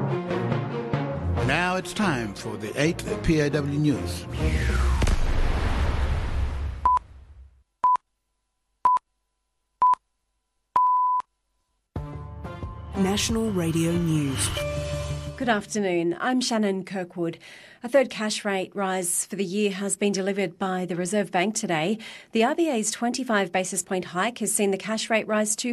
Now it's time for the 8th PAW News. National Radio News. Good afternoon. I'm Shannon Kirkwood. A third cash rate rise for the year has been delivered by the Reserve Bank today. The RBA's 25 basis point hike has seen the cash rate rise to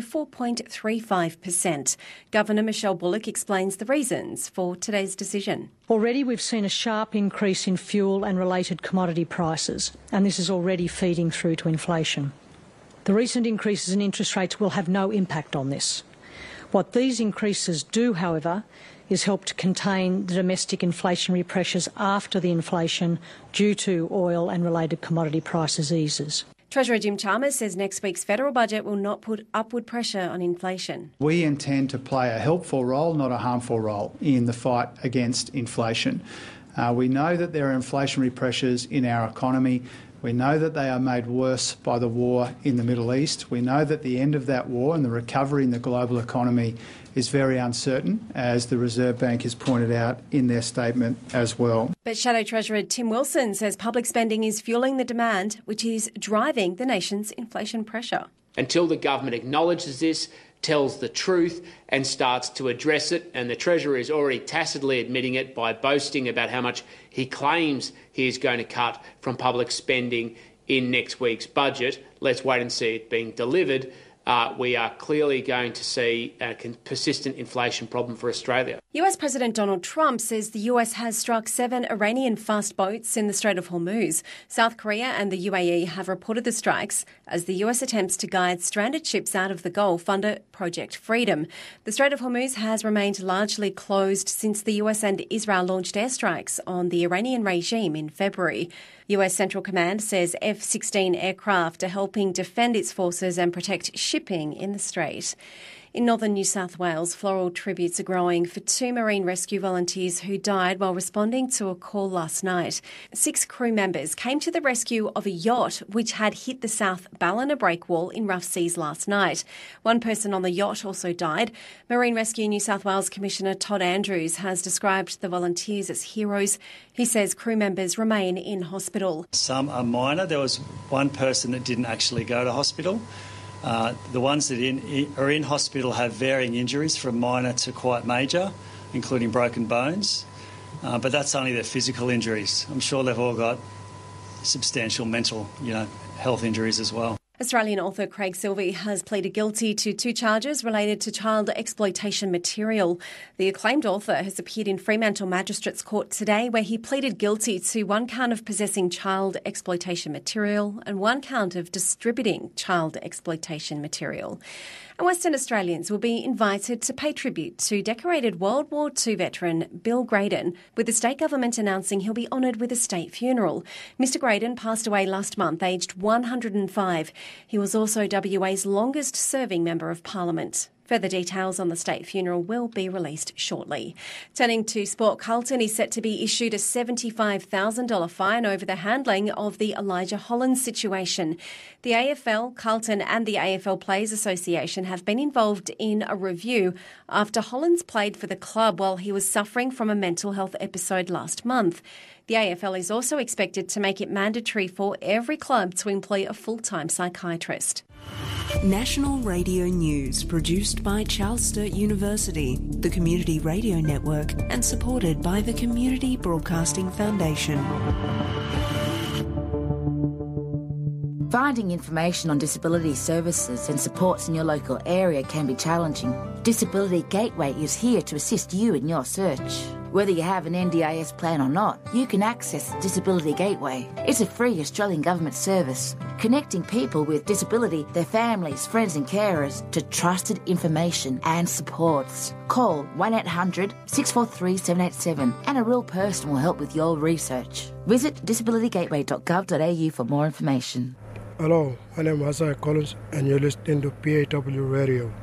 4.35%. Governor Michelle Bullock explains the reasons for today's decision. Already we've seen a sharp increase in fuel and related commodity prices, and this is already feeding through to inflation. The recent increases in interest rates will have no impact on this. What these increases do, however, is help to contain the domestic inflationary pressures after the inflation due to oil and related commodity prices eases. Treasurer Jim Chalmers says next week's federal budget will not put upward pressure on inflation. We intend to play a helpful role, not a harmful role, in the fight against inflation. We know that there are inflationary pressures in our economy. We know that they are made worse by the war in the Middle East. We know that the end of that war and the recovery in the global economy is very uncertain, as the Reserve Bank has pointed out in their statement as well. But Shadow Treasurer Tim Wilson says public spending is fuelling the demand, which is driving the nation's inflation pressure. Until the government acknowledges this, tells the truth and starts to address it, and the Treasurer is already tacitly admitting it by boasting about how much he claims he is going to cut from public spending in next week's budget. Let's wait and see it being delivered. We are clearly going to see a persistent inflation problem for Australia. US President Donald Trump says the US has struck 7 Iranian fast boats in the Strait of Hormuz. South Korea and the UAE have reported the strikes as the US attempts to guide stranded ships out of the Gulf under Project Freedom. The Strait of Hormuz has remained largely closed since the US and Israel launched airstrikes on the Iranian regime in February. US Central Command says F-16 aircraft are helping defend its forces and protect shipping in the strait. In northern New South Wales, floral tributes are growing for 2 marine rescue volunteers who died while responding to a call last night. 6 crew members came to the rescue of a yacht which had hit the South Ballina breakwall in rough seas last night. 1 person on the yacht also died. Marine Rescue New South Wales Commissioner Todd Andrews has described the volunteers as heroes. He says crew members remain in hospital. Some are minor. There was 1 person that didn't actually go to hospital. The ones that are in hospital have varying injuries from minor to quite major, including broken bones. But that's only their physical injuries. I'm sure they've all got substantial mental, health injuries as well. Australian author Craig Silvey has pleaded guilty to 2 charges related to child exploitation material. The acclaimed author has appeared in Fremantle Magistrates Court today, where he pleaded guilty to 1 count of possessing child exploitation material and 1 count of distributing child exploitation material. And Western Australians will be invited to pay tribute to decorated World War II veteran Bill Graydon, with the state government announcing he'll be honoured with a state funeral. Mr Graydon passed away last month, aged 105. He was also WA's longest-serving Member of Parliament. Further details on the state funeral will be released shortly. Turning to sport, Carlton is set to be issued a $75,000 fine over the handling of the Elijah Hollands situation. The AFL, Carlton and the AFL Players Association have been involved in a review after Hollands played for the club while he was suffering from a mental health episode last month. The AFL is also expected to make it mandatory for every club to employ a full-time psychiatrist. National Radio News, produced by Charles Sturt University, the Community Radio Network, and supported by the Community Broadcasting Foundation. Finding information on disability services and supports in your local area can be challenging. Disability Gateway is here to assist you in your search. Whether you have an NDIS plan or not, you can access Disability Gateway. It's a free Australian government service, connecting people with disability, their families, friends and carers to trusted information and supports. Call 1-800-643-787 and a real person will help with your research. Visit disabilitygateway.gov.au for more information. Hello, my name is Isaiah Collins and you're listening to PAW Radio.